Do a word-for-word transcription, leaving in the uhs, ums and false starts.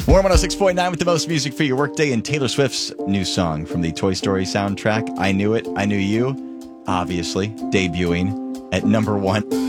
Warm one oh six point nine with the most music for your workday, and Taylor Swift's new song from the Toy Story soundtrack, I Knew It, I Knew You, obviously debuting at number one.